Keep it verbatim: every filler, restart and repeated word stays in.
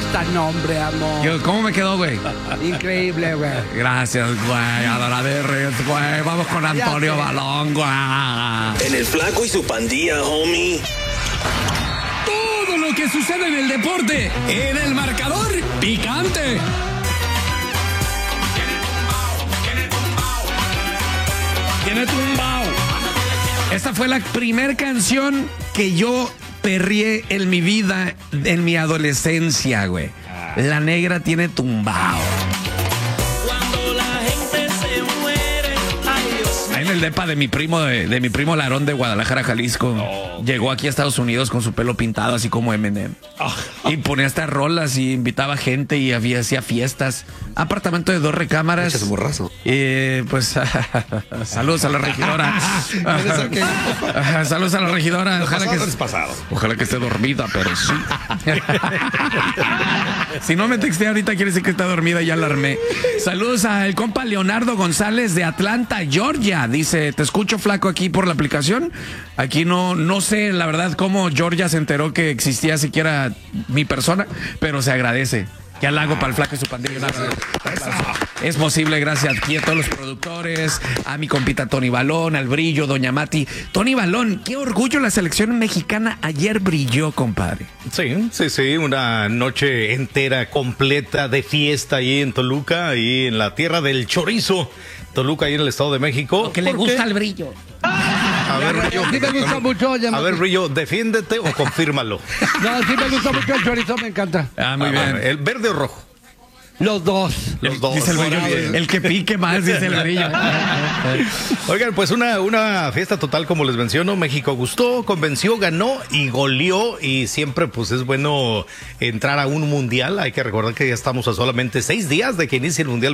gusta el nombre, amor. Yo, ¿cómo me quedó, güey? Increíble, güey. Gracias, güey. Adoradores, güey. Vamos con Antonio Balón, güey. En el Flaco y su pandilla, homie. Todo lo que sucede en el deporte, en el marcador picante. Tiene tumbao. Esta fue la primer canción que yo perrié en mi vida, en mi adolescencia, güey. La Negra tiene tumbao. Cuando la gente se muere, ay Dios. Ahí en el depa de mi primo, de, de mi primo Larón de Guadalajara, Jalisco. Oh. Llegó aquí a Estados Unidos con su pelo pintado, así como Eminem. Oh. Y ponía estas rolas y invitaba gente y había, hacía fiestas. Apartamento de dos recámaras. Echas borrazo. Y pues, saludos a la regidora. Saludos a la regidora. Ojalá que, pasado. ojalá que esté dormida, pero sí. Si no me texté ahorita, quiere decir que está dormida, ya la armé. Saludos al compa Leonardo González de Atlanta, Georgia. Dice, te escucho, Flaco, aquí por la aplicación. Aquí no, no sé, la verdad, cómo Georgia se enteró que existía siquiera mi persona, pero se agradece. Que halago para el Flaco y su pandilla. Es posible, gracias aquí a todos los productores, a mi compita Tony Balón, al Brillo, Doña Mati. Tony Balón, qué orgullo, la selección mexicana ayer brilló, compadre. Sí, sí, sí, una noche entera, completa de fiesta ahí en Toluca, ahí en la tierra del chorizo. Toluca, ahí en el Estado de México. Lo que le gusta al Brillo. A ver, Brillo. Sí me gusta mucho. A ver, Brillo, defiéndete o confírmalo. No, sí me gusta mucho el chorizo, me encanta. Ah, muy Ah, bien. bueno, ¿el verde o rojo? Los dos. Los dos. Dice el Brillo, el, el que pique más, dice el Brillo. Oigan, pues una, una fiesta total, como les menciono. México gustó, convenció, ganó y goleó. Y siempre pues es bueno entrar a un mundial. Hay que recordar que ya estamos a solamente seis días de que inicie el mundial